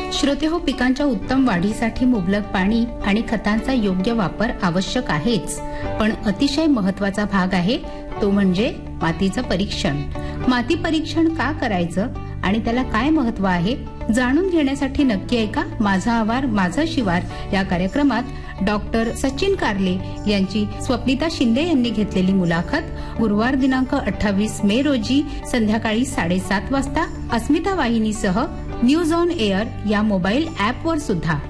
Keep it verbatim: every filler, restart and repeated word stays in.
श्रोतेहो, पिकांच्या उत्तम वाढीसाठी मुबलक पाणी आणि खतांचा योग्य वापर आवश्यक आहेच, पण अतिशय महत्वाचा भाग आहे तो म्हणजे मातीचं परीक्षण. माती परीक्षण का करायचं आणि त्याला काय महत्व आहे जाणून घेण्यासाठी नक्की ऐका माझा आवार माझं शिवार या कार्यक्रमात डॉक्टर सचिन कारले यांची स्वप्निता शिंदे यांनी घेतलेली मुलाखत गुरुवार दिनांक अठ्ठावीस मे रोजी संध्याकाळी साडेसात वाजता अस्मिता वाहिनीसह न्यूज ऑन एअर या मोबाईल ॲपवर सुद्धा.